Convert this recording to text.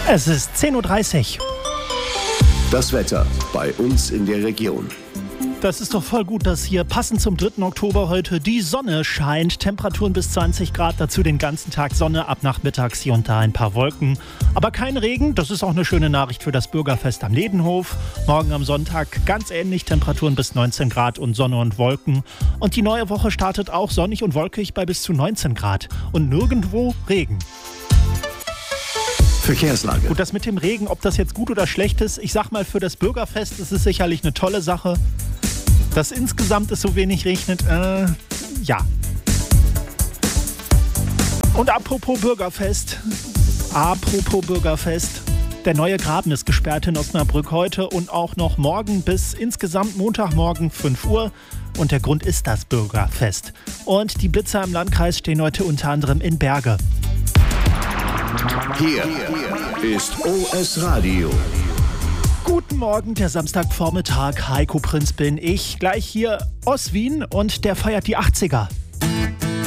Es ist 10:30 Uhr. Das Wetter bei uns in der Region. Das ist doch voll gut, dass hier passend zum 3. Oktober heute die Sonne scheint. Temperaturen bis 20 Grad, dazu den ganzen Tag Sonne, ab nachmittags hier und da ein paar Wolken. Aber kein Regen, das ist auch eine schöne Nachricht für das Bürgerfest am Ledenhof. Morgen am Sonntag ganz ähnlich, Temperaturen bis 19 Grad und Sonne und Wolken. Und die neue Woche startet auch sonnig und wolkig bei bis zu 19 Grad. Und nirgendwo Regen. Verkehrslage. Gut, das mit dem Regen, ob das jetzt gut oder schlecht ist, ich sag mal, für das Bürgerfest ist es sicherlich eine tolle Sache. Dass insgesamt es so wenig regnet, ja. Und apropos Bürgerfest, der neue Graben ist gesperrt in Osnabrück heute und auch noch morgen bis insgesamt Montagmorgen 5 Uhr. Und der Grund ist das Bürgerfest. Und die Blitzer im Landkreis stehen heute unter anderem in Berge. Hier ist OS Radio. Guten Morgen, der Samstagvormittag. Heiko Prinz bin ich. Gleich hier aus Wien und der feiert die 80er.